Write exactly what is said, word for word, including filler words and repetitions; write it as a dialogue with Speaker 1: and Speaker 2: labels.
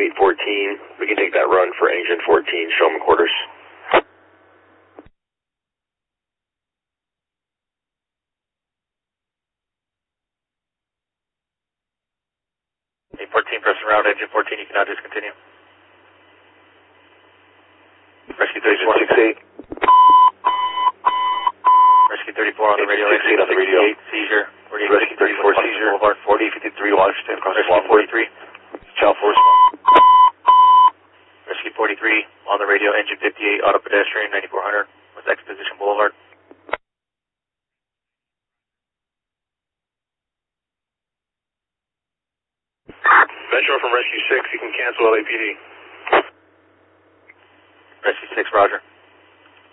Speaker 1: eight fourteen. We can take that run for engine fourteen, show them quarters.
Speaker 2: eight fourteen, pressing route, engine fourteen, you can now discontinue. Rescue thirty-four.
Speaker 1: six eight.
Speaker 2: Rescue thirty-four on the radio,
Speaker 1: six eight on the radio.
Speaker 2: Seizure.
Speaker 1: Rescue thirty-four, seizure.
Speaker 2: Boulevard.
Speaker 1: forty fifty-three, Washington, cross
Speaker 2: Rescue forty-three.
Speaker 1: Child force.
Speaker 2: Rescue forty-three on the radio, engine fifty-eight, auto pedestrian, ninety-four hundred, West Exposition Boulevard.
Speaker 1: Metro from Rescue six, you can cancel L A P D.
Speaker 2: Rescue six, roger.